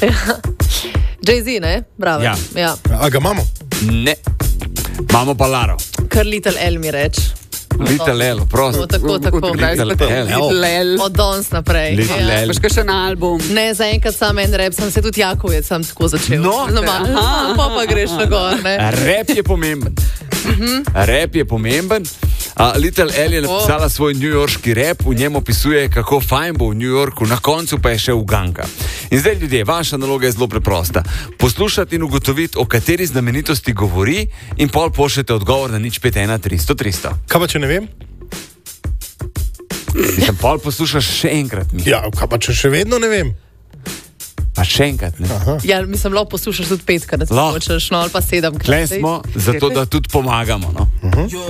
Jay-Z, ne? Bravo. Ja. A ga imamo? Ne. Imamo pa Laro. Kar Little L mi reč. Little L, prosim. Tako. Little L. Od danes naprej. Little L. Boš še na album. Ne, zaenkrat sam en rap, sem se tudi Jakovec sam tako začel. No. Pa greš na gor, ne? Rap je pomemben. Rap je pomemben. Little L je napisala svoj newyorški rap, v njem opisuje, kako fajn bo v New Yorku, na koncu pa je še uganka. In zdaj, ljudje, vaša naloga je zelo preprosta. Poslušati in ugotoviti, o kateri znamenitosti govori, in pol pošljete odgovor na 051-300-300. Kaj pa, če ne vem? Mislim, pol poslušaš še enkrat. Ja, kaj pa, če še vedno ne vem? Pa še enkrat, ne? Ja, mislim, lahko poslušaš tudi 5-krat, da se hočeš, no, ali pa 7-krat. Tle smo, zato da tudi pomagamo, no.